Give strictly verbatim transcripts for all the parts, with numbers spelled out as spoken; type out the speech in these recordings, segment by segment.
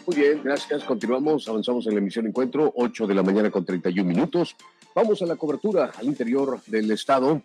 Muy bien, gracias. Continuamos, avanzamos en la emisión Encuentro, ocho de la mañana con treinta y un minutos. Vamos a la cobertura al interior del estado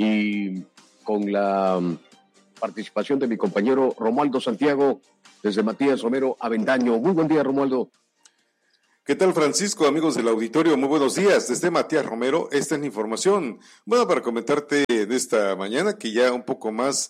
y con la participación de mi compañero Romualdo Santiago desde Matías Romero Avendaño. Muy buen día, Romualdo. ¿Qué tal, Francisco, amigos del auditorio? Muy buenos días. Desde Matías Romero, esta es la información. Bueno, para comentarte de esta mañana que ya un poco más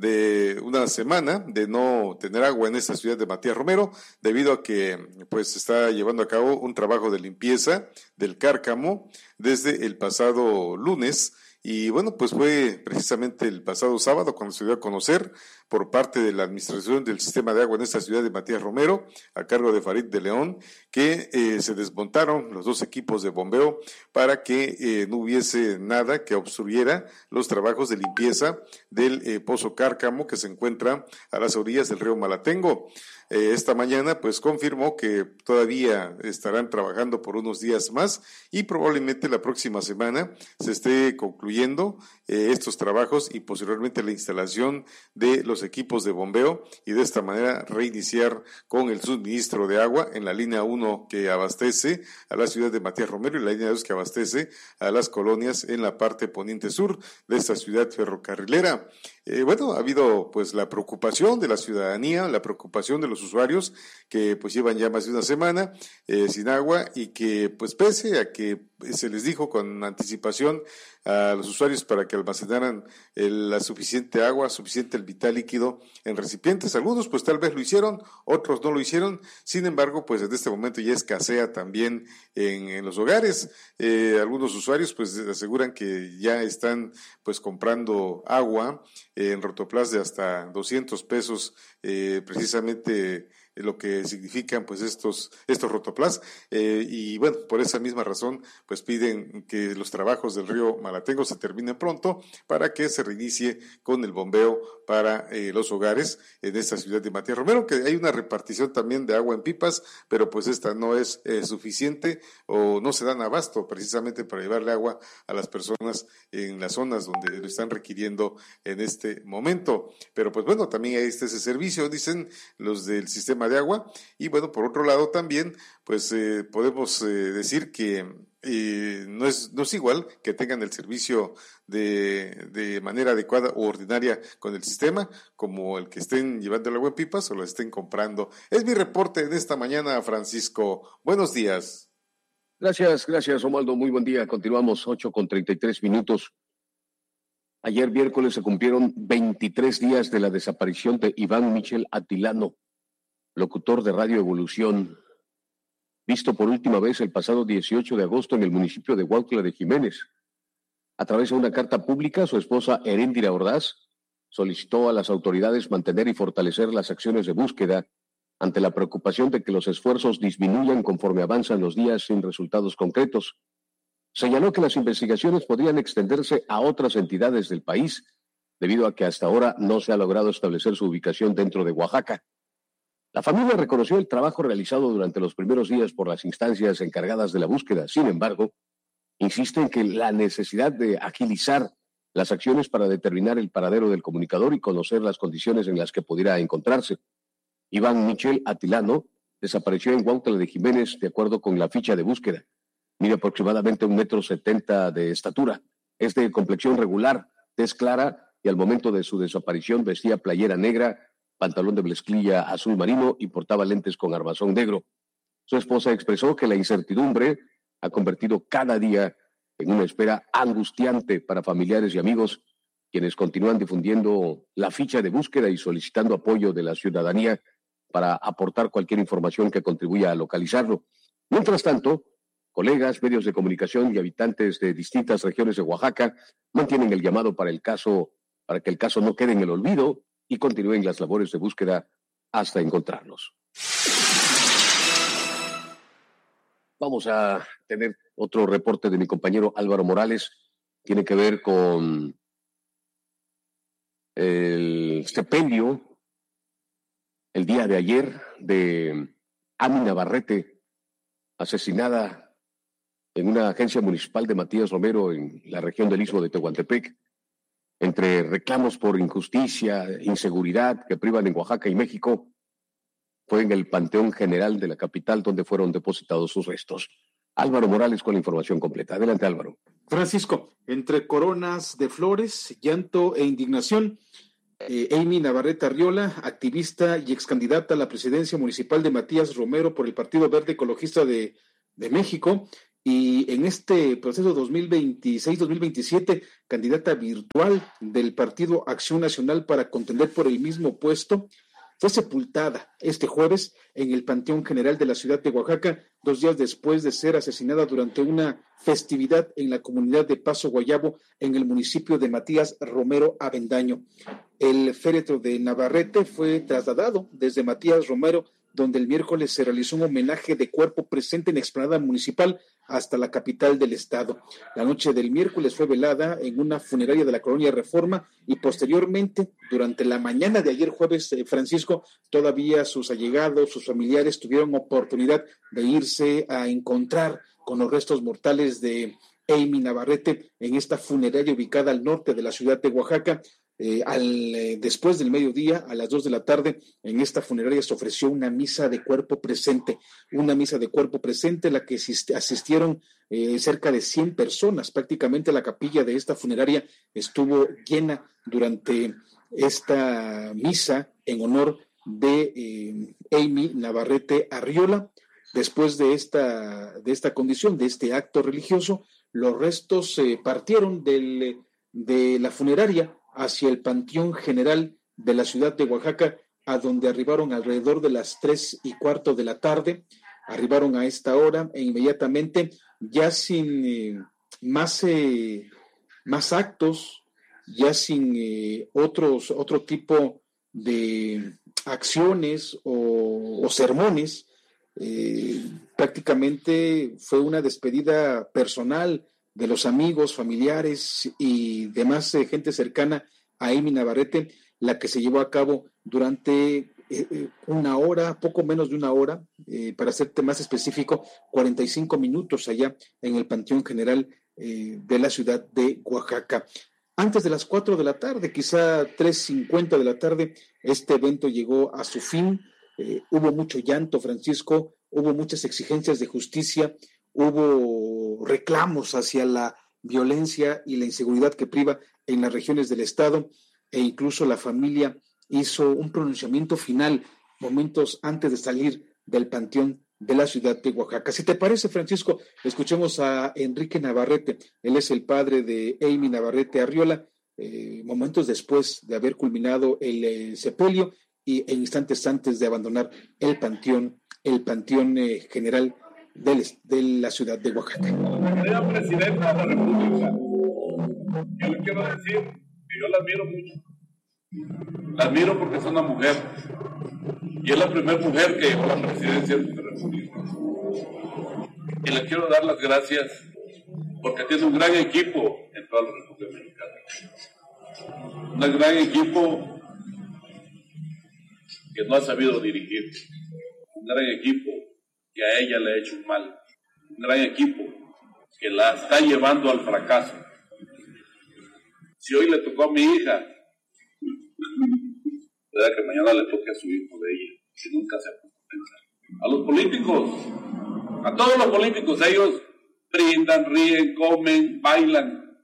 de una semana de no tener agua en esta ciudad de Matías Romero, debido a que pues se está llevando a cabo un trabajo de limpieza del cárcamo desde el pasado lunes. Y bueno, pues fue precisamente el pasado sábado cuando se dio a conocer por parte de la administración del sistema de agua en esta ciudad de Matías Romero, a cargo de Farid de León, que eh, se desmontaron los dos equipos de bombeo para que eh, no hubiese nada que obstruyera los trabajos de limpieza del eh, Pozo Cárcamo que se encuentra a las orillas del río Malatengo. Eh, esta mañana pues confirmó que todavía estarán trabajando por unos días más y probablemente la próxima semana se esté concluyendo eh, estos trabajos y posteriormente la instalación de los equipos de bombeo y de esta manera reiniciar con el suministro de agua en la línea uno que abastece a la ciudad de Matías Romero y la línea dos que abastece a las colonias en la parte poniente sur de esta ciudad ferrocarrilera. Eh, bueno, ha habido pues la preocupación de la ciudadanía, la preocupación de los usuarios que pues llevan ya más de una semana eh, sin agua y que pues pese a que se les dijo con anticipación a los usuarios para que almacenaran el, la suficiente agua, suficiente el vital líquido en recipientes. Algunos pues tal vez lo hicieron, otros no lo hicieron. Sin embargo, pues en este momento ya escasea también en, en los hogares. Eh, algunos usuarios pues aseguran que ya están pues comprando agua eh, en Rotoplas de hasta doscientos pesos eh, precisamente lo que significan pues estos estos rotoplas eh, y bueno, por esa misma razón pues piden que los trabajos del río Malatengo se terminen pronto para que se reinicie con el bombeo para eh, los hogares en esta ciudad de Matías Romero, que hay una repartición también de agua en pipas, pero pues esta no es eh, suficiente o no se dan abasto precisamente para llevarle agua a las personas en las zonas donde lo están requiriendo en este momento. Pero pues bueno, también ahí está ese servicio, dicen los del sistema de agua. Y bueno, por otro lado también pues eh, podemos eh, decir que eh, no es no es igual que tengan el servicio de, de manera adecuada o ordinaria con el sistema como el que estén llevando el agua en pipas o lo estén comprando. Es mi reporte en esta mañana, Francisco. Buenos días. Gracias, gracias, Romualdo. Muy buen día. Continuamos, ocho con treinta y tres minutos. Ayer miércoles se cumplieron veintitrés días de la desaparición de Iván Michel Atilano, locutor de Radio Evolución, visto por última vez el pasado dieciocho de agosto en el municipio de Huautla de Jiménez. A través de una carta pública, su esposa Heréndira Ordaz solicitó a las autoridades mantener y fortalecer las acciones de búsqueda ante la preocupación de que los esfuerzos disminuyan conforme avanzan los días sin resultados concretos. Señaló que las investigaciones podrían extenderse a otras entidades del país, debido a que hasta ahora no se ha logrado establecer su ubicación dentro de Oaxaca. La familia reconoció el trabajo realizado durante los primeros días por las instancias encargadas de la búsqueda. Sin embargo, insiste en que la necesidad de agilizar las acciones para determinar el paradero del comunicador y conocer las condiciones en las que pudiera encontrarse. Iván Michel Atilano desapareció en Huautla de Jiménez de acuerdo con la ficha de búsqueda. Mide aproximadamente un metro setenta de estatura. Es de complexión regular, tez clara y al momento de su desaparición vestía playera negra, pantalón de mezclilla azul marino y portaba lentes con armazón negro. Su esposa expresó que la incertidumbre ha convertido cada día en una espera angustiante para familiares y amigos, quienes continúan difundiendo la ficha de búsqueda y solicitando apoyo de la ciudadanía para aportar cualquier información que contribuya a localizarlo. Mientras tanto, colegas, medios de comunicación y habitantes de distintas regiones de Oaxaca mantienen el llamado para el caso, para que el caso no quede en el olvido y continúen las labores de búsqueda hasta encontrarlos. Vamos a tener otro reporte de mi compañero Álvaro Morales. Tiene que ver con el sepelio el día de ayer de Ami Navarrete, asesinada en una agencia municipal de Matías Romero en la región del Istmo de Tehuantepec. Entre reclamos por injusticia, inseguridad que privan en Oaxaca y México, Fue en el Panteón General de la capital donde fueron depositados sus restos. Álvaro Morales con la información completa. Adelante, Álvaro. Francisco, entre coronas de flores, llanto e indignación, eh, Amy Navarrete Arriola, activista y excandidata a la presidencia municipal de Matías Romero por el Partido Verde Ecologista de, de México, y en este proceso dos mil veintiséis dos mil veintisiete, candidata virtual del Partido Acción Nacional para contender por el mismo puesto, fue sepultada este jueves en el Panteón General de la ciudad de Oaxaca, dos días después de ser asesinada durante una festividad en la comunidad de Paso Guayabo, en el municipio de Matías Romero Avendaño. El féretro de Navarrete fue trasladado desde Matías Romero, donde el miércoles se realizó un homenaje de cuerpo presente en explanada municipal, hasta la capital del estado. La noche del miércoles fue velada en una funeraria de la colonia Reforma y posteriormente, durante la mañana de ayer jueves, eh, Francisco, todavía sus allegados, sus familiares tuvieron oportunidad de irse a encontrar con los restos mortales de Amy Navarrete en esta funeraria ubicada al norte de la ciudad de Oaxaca. Eh, al, eh, después del mediodía, a las dos de la tarde, en esta funeraria se ofreció una misa de cuerpo presente, una misa de cuerpo presente, la que asistieron eh, cerca de cien personas. Prácticamente la capilla de esta funeraria estuvo llena durante esta misa en honor de eh, Amy Navarrete Arriola. Después de esta, de esta condición, de este acto religioso, los restos eh, partieron del, de la funeraria hacia el Panteón General de la ciudad de Oaxaca, a donde arribaron alrededor de las tres y cuarto de la tarde. Arribaron a esta hora e inmediatamente, ya sin eh, más, eh, más actos, ya sin eh, otros, otro tipo de acciones o, o sermones, eh, prácticamente fue una despedida personal de los amigos, familiares y demás eh, gente cercana a Amy Navarrete, la que se llevó a cabo durante eh, una hora, poco menos de una hora, eh, para serte más específico, cuarenta y cinco minutos allá en el Panteón General eh, de la ciudad de Oaxaca. Antes de las cuatro de la tarde, quizá tres cincuenta de la tarde, este evento llegó a su fin. Eh, hubo mucho llanto, Francisco, hubo muchas exigencias de justicia, hubo reclamos hacia la violencia y la inseguridad que priva en las regiones del estado, e incluso la familia hizo un pronunciamiento final momentos antes de salir del panteón de la ciudad de Oaxaca. Si te parece, Francisco, escuchemos a Enrique Navarrete. Él es el padre de Amy Navarrete Arriola, eh, momentos después de haber culminado el eh, sepelio y e instantes antes de abandonar el panteón, el panteón eh, general de, de la ciudad de Oaxaca. Señora Presidenta de la República, yo le quiero decir que yo la admiro mucho. La admiro porque es una mujer y es la primera mujer que llegó a la presidencia de la República. Y le quiero dar las gracias porque tiene un gran equipo en toda la República Mexicana. Un gran equipo que no ha sabido dirigir. Un gran equipo que a ella le ha hecho un mal. Un gran equipo que la está llevando al fracaso. Si hoy le tocó a mi hija, verdad que mañana le toque a su hijo de ella, que nunca se ha puesto a pensar. A los políticos, a todos los políticos, ellos brindan, ríen, comen, bailan,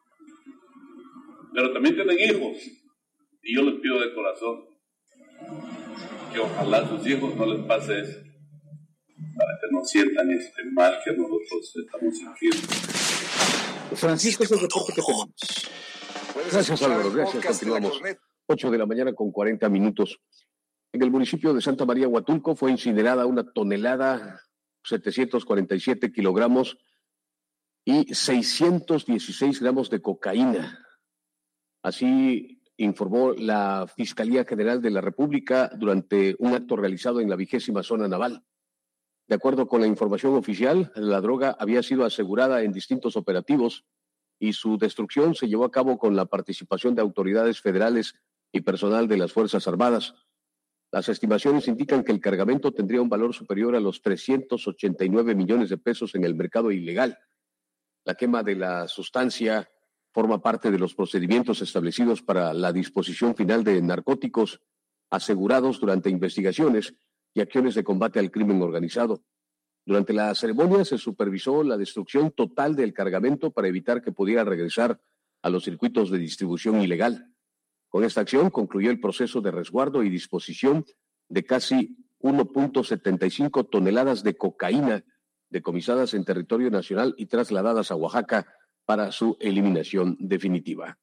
pero también tienen hijos, y yo les pido de corazón que ojalá a sus hijos no les pase eso, para que no sientan este mal que nosotros estamos sintiendo. Francisco, es el reporte que tenemos. Gracias, Álvaro, gracias, continuamos. ocho de la mañana con cuarenta minutos. En el municipio de Santa María Huatulco fue incinerada una tonelada, setecientos cuarenta y siete kilogramos y seiscientos dieciséis gramos de cocaína. Así informó la Fiscalía General de la República durante un acto realizado en la vigésima zona naval. De acuerdo con la información oficial, la droga había sido asegurada en distintos operativos y su destrucción se llevó a cabo con la participación de autoridades federales y personal de las Fuerzas Armadas. Las estimaciones indican que el cargamento tendría un valor superior a los trescientos ochenta y nueve millones de pesos en el mercado ilegal. La quema de la sustancia forma parte de los procedimientos establecidos para la disposición final de narcóticos asegurados durante investigaciones y acciones de combate al crimen organizado. Durante la ceremonia se supervisó la destrucción total del cargamento para evitar que pudiera regresar a los circuitos de distribución ilegal. Con esta acción concluyó el proceso de resguardo y disposición de casi uno punto setenta y cinco toneladas de cocaína decomisadas en territorio nacional y trasladadas a Oaxaca para su eliminación definitiva.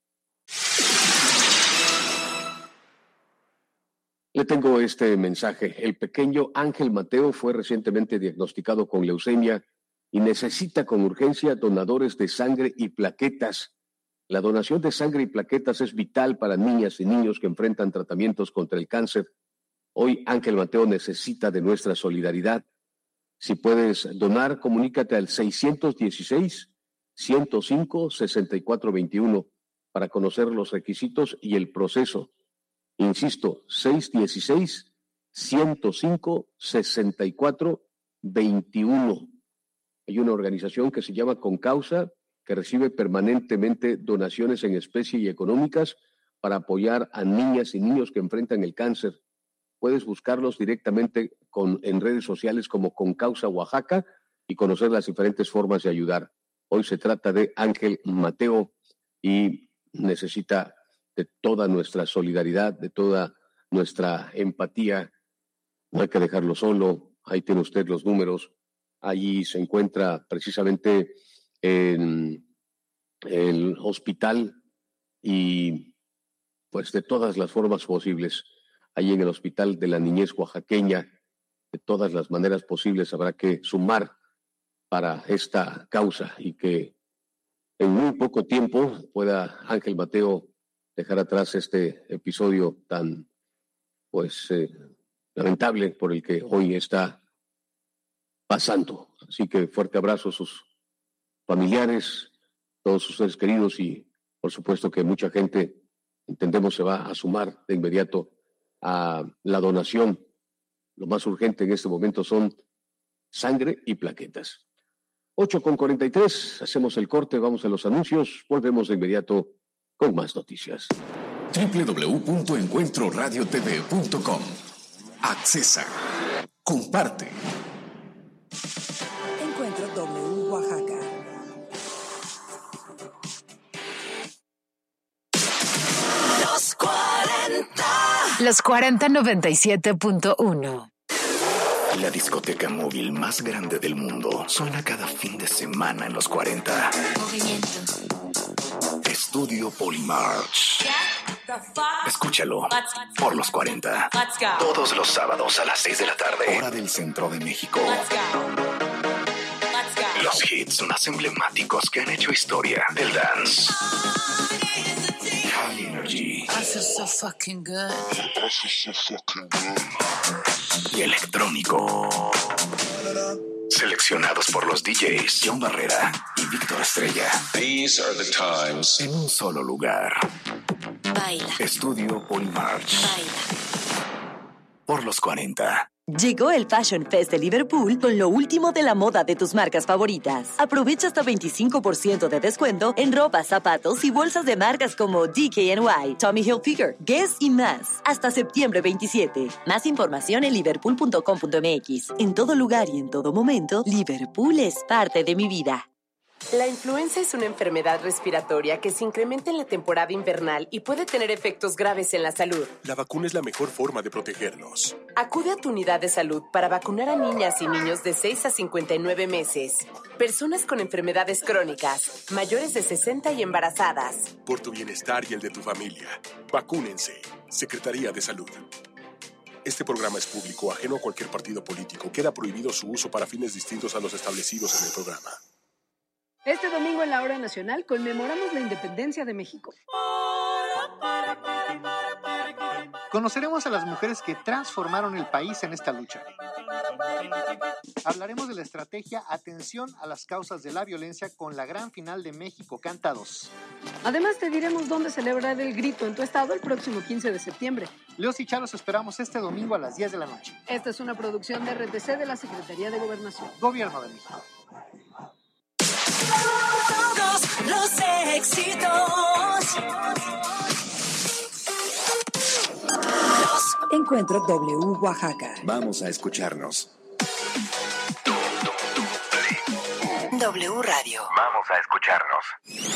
Le tengo este mensaje. El pequeño Ángel Mateo fue recientemente diagnosticado con leucemia y necesita con urgencia donadores de sangre y plaquetas. La donación de sangre y plaquetas es vital para niñas y niños que enfrentan tratamientos contra el cáncer. Hoy Ángel Mateo necesita de nuestra solidaridad. Si puedes donar, comunícate al seiscientos dieciséis, ciento cinco, sesenta y cuatro veintiuno para conocer los requisitos y el proceso. Insisto, seiscientos dieciséis, ciento cinco, sesenta y cuatro veintiuno. Hay una organización que se llama Concausa, que recibe permanentemente donaciones en especie y económicas para apoyar a niñas y niños que enfrentan el cáncer. Puedes buscarlos directamente con, en redes sociales como Concausa Oaxaca y conocer las diferentes formas de ayudar. Hoy se trata de Ángel Mateo y necesita de toda nuestra solidaridad, de toda nuestra empatía. No hay que dejarlo solo. Ahí tiene usted los números. Allí se encuentra precisamente en el hospital y pues de todas las formas posibles. Ahí en el Hospital de la Niñez Oaxaqueña, de todas las maneras posibles habrá que sumar para esta causa y que en muy poco tiempo pueda Ángel Mateo dejar atrás este episodio tan, pues, eh, lamentable por el que hoy está pasando. Así que fuerte abrazo a sus familiares, todos sus seres queridos y, por supuesto, que mucha gente, entendemos, se va a sumar de inmediato a la donación. Lo más urgente en este momento son sangre y plaquetas. ocho con cuarenta y tres, hacemos el corte, vamos a los anuncios, volvemos de inmediato con más noticias. doble u doble u doble u punto encuentro radio t v punto com. Accesa. Comparte. Encuentro W Oaxaca. Los cuarenta. Los cuarenta noventa y siete punto uno. La discoteca móvil más grande del mundo suena cada fin de semana en los cuarenta. Movimiento. Estudio Polymarch. Escúchalo por los cuarenta. Todos los sábados a las seis de la tarde, hora del centro de México. Los hits más emblemáticos que han hecho historia del dance. High Energy. I feel so fucking good. Y electrónico. Seleccionados por los D Js John Barrera y Víctor Estrella. These are the times. En un solo lugar. Baila. Estudio Polymarch. Baila. Por los cuarenta. Llegó el Fashion Fest de Liverpool con lo último de la moda de tus marcas favoritas. Aprovecha hasta veinticinco por ciento de descuento en ropa, zapatos y bolsas de marcas como D K N Y, Tommy Hilfiger, Guess y más. Hasta septiembre veintisiete. Más información en liverpool punto com punto m x. En todo lugar y en todo momento, Liverpool es parte de mi vida. La influenza es una enfermedad respiratoria que se incrementa en la temporada invernal y puede tener efectos graves en la salud. La vacuna es la mejor forma de protegernos. Acude a tu unidad de salud para vacunar a niñas y niños de seis a cincuenta y nueve meses, personas con enfermedades crónicas, mayores de sesenta y embarazadas. Por tu bienestar y el de tu familia, vacúnense. Secretaría de Salud. Este programa es público, ajeno a cualquier partido político. Queda prohibido su uso para fines distintos a los establecidos en el programa. Este domingo en la Hora Nacional conmemoramos la independencia de México. Conoceremos a las mujeres que transformaron el país en esta lucha. Hablaremos de la estrategia Atención a las causas de la violencia con la gran final de México Canta dos. Además te diremos dónde celebrar el grito en tu estado el próximo quince de septiembre. Leos y Chalos esperamos este domingo a las diez de la noche. Esta es una producción de R T C de la Secretaría de Gobernación. Gobierno de México. Todos los éxitos. Los Todos. Encuentro W Oaxaca. Vamos a escucharnos. W Radio. Vamos a escucharnos.